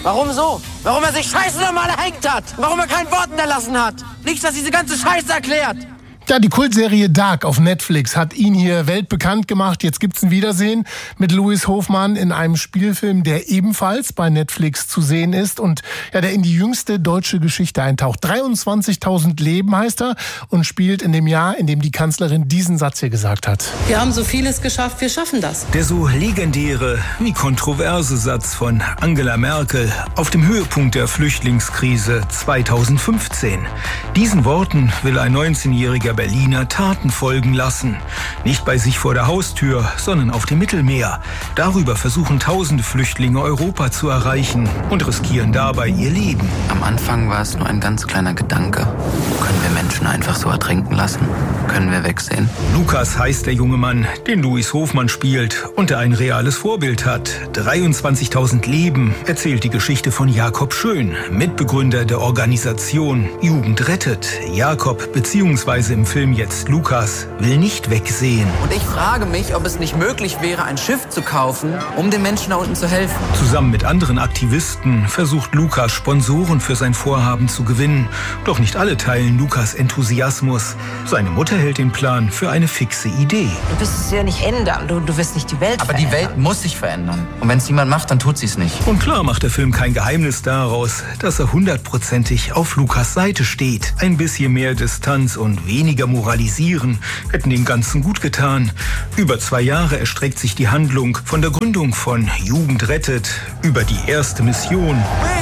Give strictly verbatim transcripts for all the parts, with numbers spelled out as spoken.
Warum so? Warum er sich scheiße normal erhängt hat? Warum er kein Wort hinterlassen hat? Nichts, das diese ganze Scheiße erklärt. Ja, die Kultserie Dark auf Netflix hat ihn hier weltbekannt gemacht. Jetzt gibt's ein Wiedersehen mit Louis Hofmann in einem Spielfilm, der ebenfalls bei Netflix zu sehen ist und ja, der in die jüngste deutsche Geschichte eintaucht. dreiundzwanzigtausend Leben heißt er und spielt in dem Jahr, in dem die Kanzlerin diesen Satz hier gesagt hat. Wir haben so vieles geschafft, wir schaffen das. Der so legendäre wie kontroverse Satz von Angela Merkel auf dem Höhepunkt der Flüchtlingskrise zweitausendfünfzehn. Diesen Worten will ein neunzehnjähriger Berliner Taten folgen lassen. Nicht bei sich vor der Haustür, sondern auf dem Mittelmeer. Darüber versuchen tausende Flüchtlinge Europa zu erreichen und riskieren dabei ihr Leben. Am Anfang war es nur ein ganz kleiner Gedanke. Können wir Menschen einfach so ertrinken lassen? Können wir wegsehen? Lukas heißt der junge Mann, den Louis Hofmann spielt und der ein reales Vorbild hat. dreiundzwanzigtausend Leben erzählt die Geschichte von Jakob Schön, Mitbegründer der Organisation Jugend rettet. Jakob bzw. im Film jetzt Lukas will nicht wegsehen. Und ich frage mich, ob es nicht möglich wäre, ein Schiff zu kaufen, um den Menschen da unten zu helfen. Zusammen mit anderen Aktivisten versucht Lukas, Sponsoren für sein Vorhaben zu gewinnen. Doch nicht alle teilen Lukas Enthusiasmus. Seine Mutter hält den Plan für eine fixe Idee. Du wirst es ja nicht ändern. Du, du wirst nicht die Welt Aber verändern. die Welt muss sich verändern. Und wenn es niemand macht, dann tut sie es nicht. Und klar macht der Film kein Geheimnis daraus, dass er hundertprozentig auf Lukas Seite steht. Ein bisschen mehr Distanz und weniger moralisieren hätten dem Ganzen gut getan. Über zwei Jahre erstreckt sich die Handlung von der Gründung von Jugend rettet über die erste Mission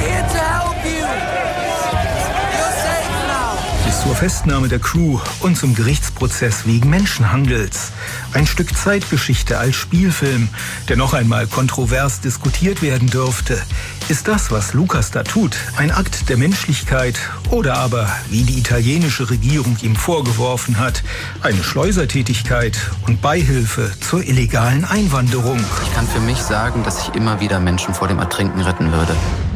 bis zur Festnahme der Crew und zum Gerichtsprozess wegen Menschenhandels. Ein Stück Zeitgeschichte als Spielfilm, der noch einmal kontrovers diskutiert werden dürfte. Ist das, was Lukas da tut, ein Akt der Menschlichkeit oder aber, wie die italienische Regierung ihm vorgeworfen hat, eine Schleusertätigkeit und Beihilfe zur illegalen Einwanderung? Ich kann für mich sagen, dass ich immer wieder Menschen vor dem Ertrinken retten würde.